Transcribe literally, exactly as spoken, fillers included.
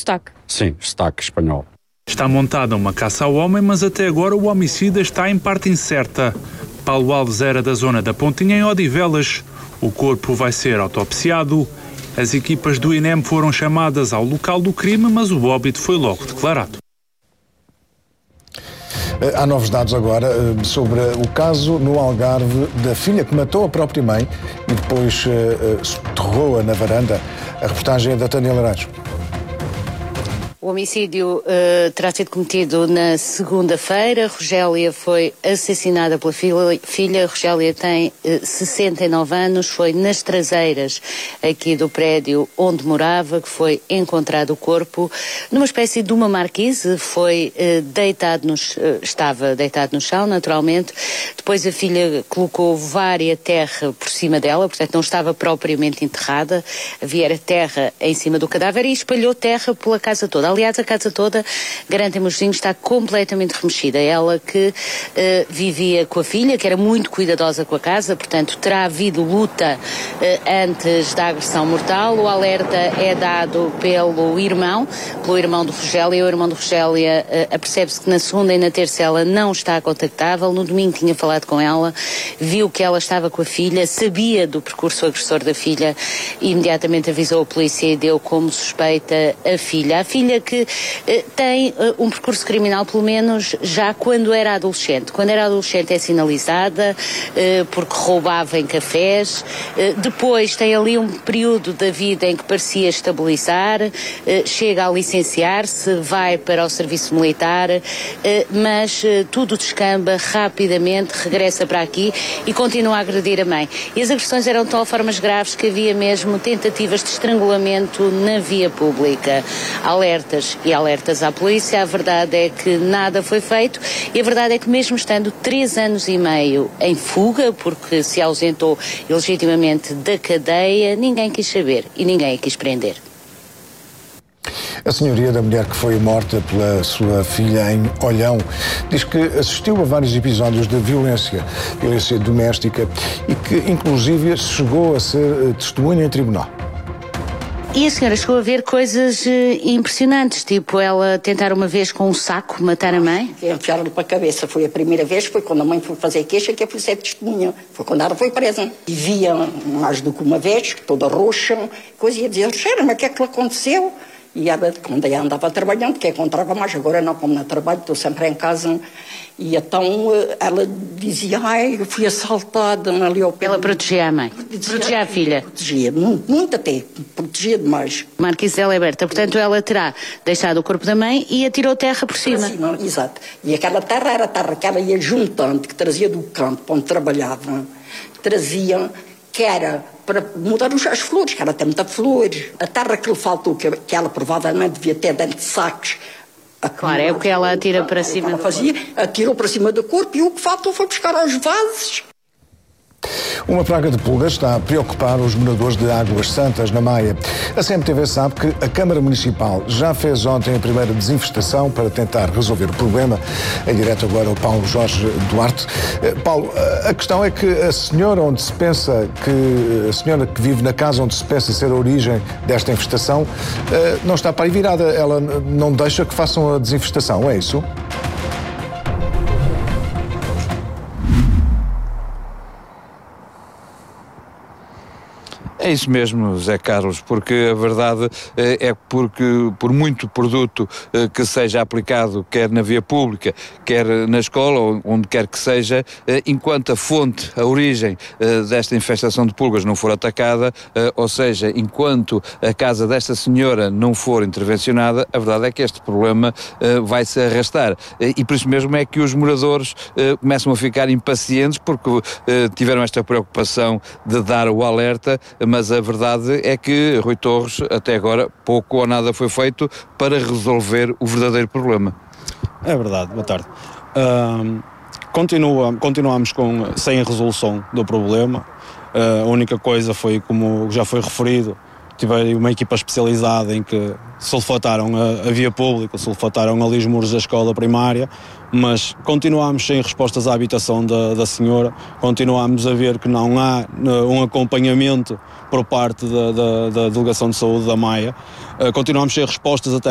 sotaque. Sim, sotaque espanhol. Está montada uma caça ao homem, mas até agora o homicida está em parte incerta. Paulo Alves era da zona da Pontinha, em Odivelas. O corpo vai ser autopsiado. As equipas do I N E M foram chamadas ao local do crime, mas o óbito foi logo declarado. Há novos dados agora sobre o caso no Algarve da filha que matou a própria mãe e depois soterrou-a na varanda. A reportagem é da Tânia Laranjo. O homicídio uh, terá sido cometido na segunda-feira. Rogélia foi assassinada pela filha. Rogélia tem uh, sessenta e nove anos. Foi nas traseiras aqui do prédio onde morava que foi encontrado o corpo numa espécie de uma marquise. Foi uh, deitado no, uh, estava deitado no chão, naturalmente. Depois a filha colocou várias terra por cima dela, portanto não estava propriamente enterrada. Havia terra em cima do cadáver e espalhou terra pela casa toda. Aliás, a casa toda, garantem-me os vizinhos, está completamente remexida. Ela que uh, vivia com a filha, que era muito cuidadosa com a casa, portanto terá havido luta uh, antes da agressão mortal. O alerta é dado pelo irmão, pelo irmão de Rogélia. O irmão de Rogélia uh, apercebe-se que na segunda e na terça ela não está contactável. No domingo tinha falado com ela, viu que ela estava com a filha, sabia do percurso agressor da filha e imediatamente avisou a polícia e deu como suspeita a filha. A filha que uh, tem uh, um percurso criminal, pelo menos já quando era adolescente. Quando era adolescente é sinalizada uh, porque roubava em cafés. Uh, depois tem ali um período da vida em que parecia estabilizar, uh, chega a licenciar-se, vai para o serviço militar, uh, mas uh, tudo descamba rapidamente, regressa para aqui e continua a agredir a mãe. E as agressões eram de tal formas graves que havia mesmo tentativas de estrangulamento na via pública. Alertas e alertas à polícia. A verdade é que nada foi feito e a verdade é que mesmo estando três anos e meio em fuga, porque se ausentou ilegitimamente da cadeia, ninguém quis saber e ninguém a quis prender. A senhoria da mulher que foi morta pela sua filha em Olhão diz que assistiu a vários episódios de violência, violência doméstica e que inclusive chegou a ser testemunha em tribunal. E a senhora chegou a ver coisas uh, impressionantes, tipo ela tentar uma vez com um saco matar a mãe? Enfiaram-lhe para a cabeça. Foi a primeira vez, foi quando a mãe foi fazer queixa que eu fui ser testemunha. Foi quando ela foi presa. E via mais do que uma vez, toda roxa, coisa, ia dizer, Roxana, mas o que é que lhe aconteceu? E ela, quando ela andava trabalhando, que encontrava mais, agora não, como não trabalho, estou sempre em casa. E então ela dizia, ai, eu fui assaltada ali ao pé. Ela protegia a mãe? Protegia, protegia a filha? Protegia, muito, muito até, protegia demais. Marquise de Aliberta, portanto ela terá deixado o corpo da mãe e atirou terra por cima. Por cima, exato. E aquela terra era a terra que ela ia juntando, que trazia do campo onde trabalhava, trazia, que era para mudar as flores, que ela tem muita flores. A terra que lhe faltou, que, que ela provavelmente devia ter dentro de sacos. Claro, é o que ela atira para cima. Ela fazia, atirou para cima do corpo e o que faltou foi buscar aos vasos. Uma praga de pulgas está a preocupar os moradores de Águas Santas, na Maia. A C M T V sabe que a Câmara Municipal já fez ontem a primeira desinfestação para tentar resolver o problema. Em direto agora o Paulo Jorge Duarte. Paulo, a questão é que a senhora onde se pensa que, a senhora que vive na casa onde se pensa ser a origem desta infestação, não está para aí virada. Ela não deixa que façam a desinfestação, é isso? É isso mesmo, Zé Carlos, porque a verdade é porque por muito produto que seja aplicado, quer na via pública, quer na escola, ou onde quer que seja, enquanto a fonte, a origem desta infestação de pulgas não for atacada, ou seja, enquanto a casa desta senhora não for intervencionada, a verdade é que este problema vai se arrastar. E por isso mesmo é que os moradores começam a ficar impacientes porque tiveram esta preocupação de dar o alerta, mas a verdade é que, Rui Torres, até agora pouco ou nada foi feito para resolver o verdadeiro problema. É verdade, boa tarde. Uh, continua, continuamos com, sem a resolução do problema. Uh, a única coisa foi, como já foi referido, tive uma equipa especializada em que sulfataram a, a via pública, sulfataram ali os muros da escola primária, mas continuamos sem respostas à habitação da, da senhora, continuamos a ver que não há uh, um acompanhamento por parte da, da, da Delegação de Saúde da Maia, uh, continuamos sem respostas até